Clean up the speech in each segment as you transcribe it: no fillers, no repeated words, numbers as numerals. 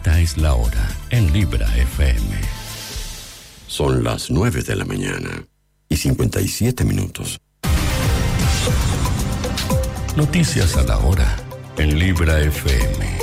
Esta es la hora en Libra FM. Son las 9 de la mañana y 57 minutos. Noticias a la hora en Libra FM.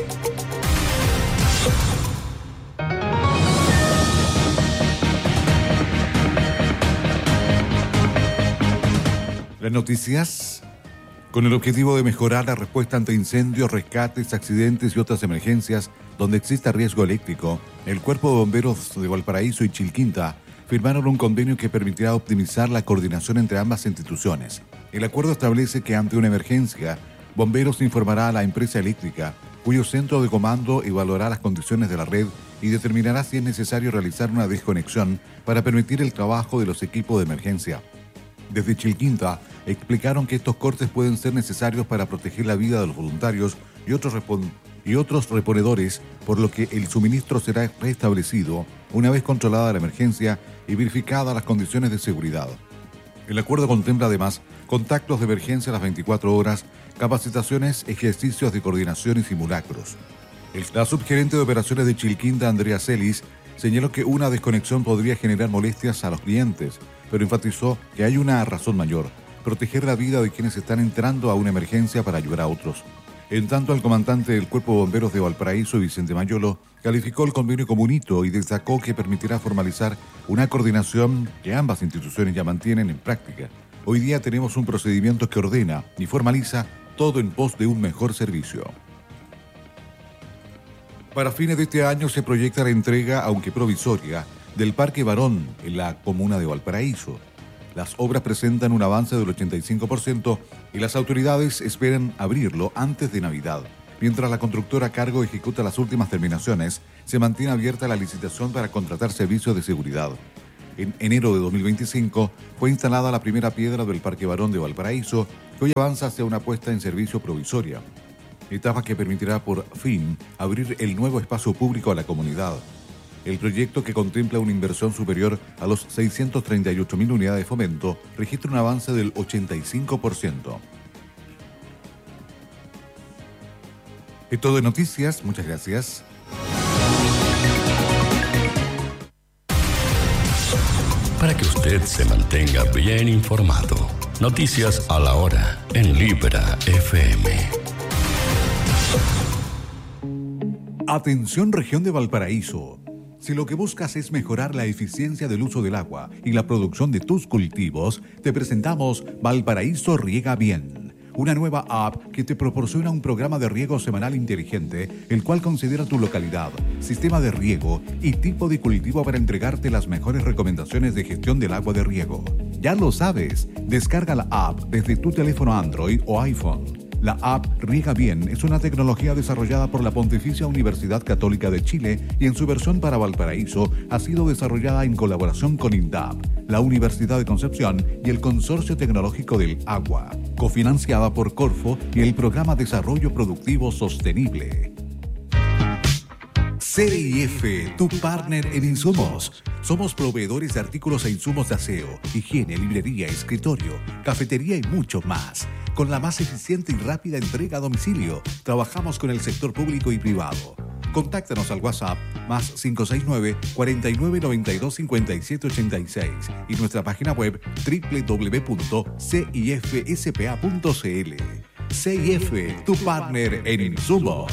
Las noticias con el objetivo de mejorar la respuesta ante incendios, rescates, accidentes y otras emergencias donde exista riesgo eléctrico. El Cuerpo de Bomberos de Valparaíso y Chilquinta firmaron un convenio que permitirá optimizar la coordinación entre ambas instituciones. El acuerdo establece que ante una emergencia, Bomberos informará a la empresa eléctrica, cuyo centro de comando evaluará las condiciones de la red y determinará si es necesario realizar una desconexión para permitir el trabajo de los equipos de emergencia. Desde Chilquinta explicaron que estos cortes pueden ser necesarios para proteger la vida de los voluntarios y otros reponedores, por lo que el suministro será restablecido una vez controlada la emergencia y verificadas las condiciones de seguridad. El acuerdo contempla además contactos de emergencia a las 24 horas, capacitaciones, ejercicios de coordinación y simulacros. La subgerente de operaciones de Chilquinta, Andrea Celis, señaló que una desconexión podría generar molestias a los clientes, pero enfatizó que hay una razón mayor: proteger la vida de quienes están entrando a una emergencia para ayudar a otros. En tanto, el comandante del Cuerpo de Bomberos de Valparaíso, Vicente Mayolo, calificó el convenio como un hito y destacó que permitirá formalizar una coordinación que ambas instituciones ya mantienen en práctica. Hoy día tenemos un procedimiento que ordena y formaliza todo en pos de un mejor servicio. Para fines de este año se proyecta la entrega, aunque provisoria, del Parque Barón en la comuna de Valparaíso. Las obras presentan un avance del 85% y las autoridades esperan abrirlo antes de Navidad. Mientras la constructora a cargo ejecuta las últimas terminaciones, se mantiene abierta la licitación para contratar servicios de seguridad. En enero de 2025 fue instalada la primera piedra del Parque Barón de Valparaíso, que hoy avanza hacia una puesta en servicio provisoria, etapa que permitirá por fin abrir el nuevo espacio público a la comunidad. El proyecto, que contempla una inversión superior a los 638.000 unidades de fomento, registra un avance del 85%. Es todo de noticias, muchas gracias. Para que usted se mantenga bien informado, noticias a la hora en Libra FM. Atención, región de Valparaíso. Si lo que buscas es mejorar la eficiencia del uso del agua y la producción de tus cultivos, te presentamos Valparaíso Riega Bien, una nueva app que te proporciona un programa de riego semanal inteligente, el cual considera tu localidad, sistema de riego y tipo de cultivo para entregarte las mejores recomendaciones de gestión del agua de riego. Ya lo sabes, descarga la app desde tu teléfono Android o iPhone. La app Riega Bien es una tecnología desarrollada por la Pontificia Universidad Católica de Chile y en su versión para Valparaíso ha sido desarrollada en colaboración con INDAP, la Universidad de Concepción y el Consorcio Tecnológico del Agua, cofinanciada por Corfo y el Programa Desarrollo Productivo Sostenible. CIF, tu partner en insumos. Somos proveedores de artículos e insumos de aseo, higiene, librería, escritorio, cafetería y mucho más. Con la más eficiente y rápida entrega a domicilio, trabajamos con el sector público y privado. Contáctanos al WhatsApp más 569-4992-5786 y nuestra página web www.cifspa.cl. CIF, tu partner en insumos.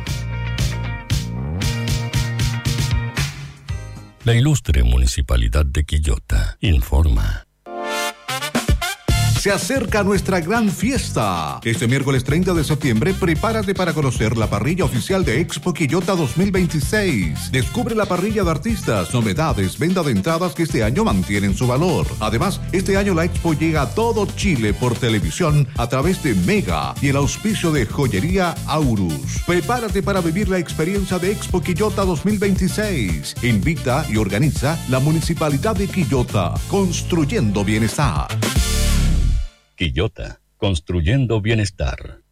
La ilustre Municipalidad de Quillota informa. Se acerca nuestra gran fiesta. Este miércoles 30 de septiembre, prepárate para conocer la parrilla oficial de Expo Quillota 2026. Descubre la parrilla de artistas, novedades, venta de entradas que este año mantienen su valor. Además, este año la Expo llega a todo Chile por televisión a través de Mega y el auspicio de Joyería Aurus. Prepárate para vivir la experiencia de Expo Quillota 2026. Invita y organiza la Municipalidad de Quillota, construyendo bienestar. Quillota, construyendo bienestar.